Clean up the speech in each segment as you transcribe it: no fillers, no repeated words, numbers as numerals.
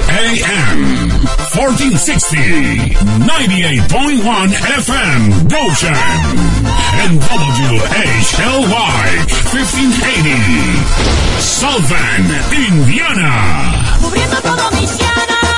AM 1460, 98.1 FM, Goshen, and WHLY 1580, South Bend, Indiana. Cubriendo todo Michiana.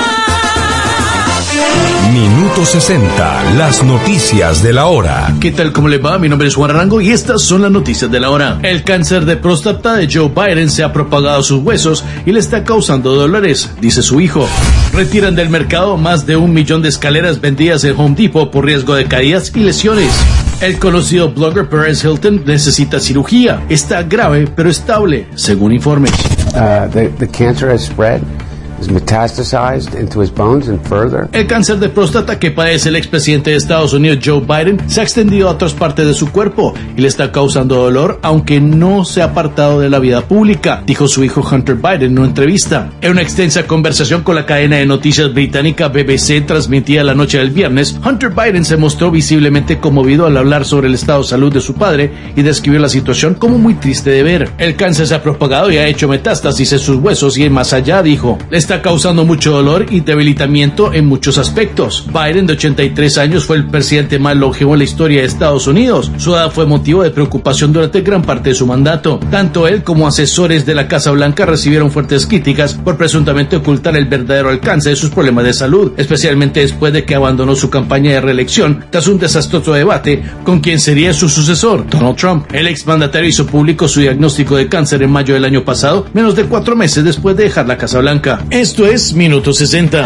Minuto 60, las noticias de la hora. ¿Qué tal? ¿Cómo le va? Mi nombre es Juan Arango y estas son las noticias de la hora. El cáncer de próstata de Joe Biden se ha propagado a sus huesos y le está causando dolores, dice su hijo. Retiran del mercado más de 1 millón de escaleras vendidas en Home Depot por riesgo de caídas y lesiones. El conocido blogger Perez Hilton necesita cirugía. Está grave pero estable, según informes. The cancer has spread. Metastasized into his bones and further. El cáncer de próstata que padece el expresidente de Estados Unidos Joe Biden se ha extendido a otras partes de su cuerpo y le está causando dolor, aunque no se ha apartado de la vida pública, dijo su hijo Hunter Biden en una entrevista. En una extensa conversación con la cadena de noticias británica BBC transmitida la noche del viernes, Hunter Biden se mostró visiblemente conmovido al hablar sobre el estado de salud de su padre y describió la situación como muy triste de ver. El cáncer se ha propagado y ha hecho metástasis en sus huesos y más allá, dijo. Está causando mucho dolor y debilitamiento en muchos aspectos. Biden, de 83 años, fue el presidente más longevo en la historia de Estados Unidos. Su edad fue motivo de preocupación durante gran parte de su mandato. Tanto él como asesores de la Casa Blanca recibieron fuertes críticas por presuntamente ocultar el verdadero alcance de sus problemas de salud, especialmente después de que abandonó su campaña de reelección tras un desastroso debate con quien sería su sucesor, Donald Trump. El exmandatario hizo público su diagnóstico de cáncer en mayo del año pasado, menos de 4 meses después de dejar la Casa Blanca. Esto es Minuto 60.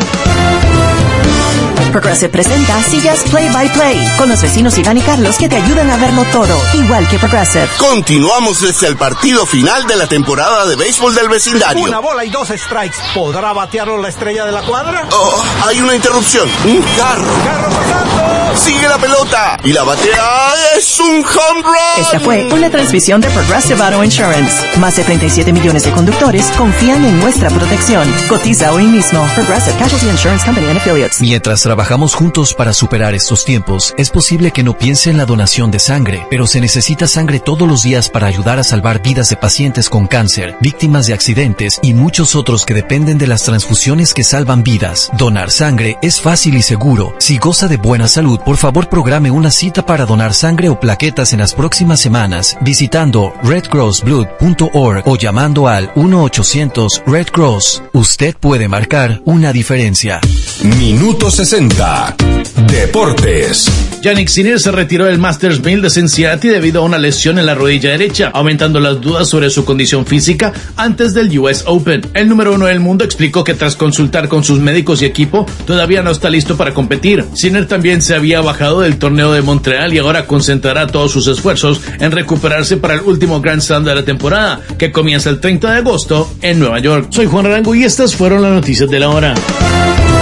Progressive presenta sillas Play by Play con los vecinos Iván y Carlos que te ayudan a verlo todo, igual que Progressive. Continuamos desde el partido final de la temporada de béisbol del vecindario. 1 bola y 2 strikes. ¿Podrá batearlo la estrella de la cuadra? Oh, hay una interrupción. Un carro. ¡Carro pasando! Sigue la pelota y la batea es un home run. Esta fue una transmisión de Progressive Auto Insurance. Más de 37 millones de conductores confían en nuestra protección. Cotiza hoy mismo. Progressive Casualty Insurance Company and Affiliates. Mientras trabajamos juntos para superar estos tiempos, es posible que no piense en la donación de sangre, pero se necesita sangre todos los días para ayudar a salvar vidas de pacientes con cáncer, víctimas de accidentes y muchos otros que dependen de las transfusiones que salvan vidas. Donar sangre es fácil y seguro. Si goza de buena salud, por favor programe una cita para donar sangre o plaquetas en las próximas semanas visitando redcrossblood.org o llamando al 1-800-RED Cross. Usted puede marcar una diferencia. Minuto 60, Deportes. Jannik Sinner se retiró del Masters 1000 de Cincinnati debido a una lesión en la rodilla derecha, aumentando las dudas sobre su condición física antes del US Open. El número 1 del mundo explicó que tras consultar con sus médicos y equipo, todavía no está listo para competir. Sinner también se había bajado del torneo de Montreal y ahora concentrará todos sus esfuerzos en recuperarse para el último Grand Slam de la temporada, que comienza el 30 de agosto en Nueva York. Soy Juan Arango y estas fueron las noticias de la hora.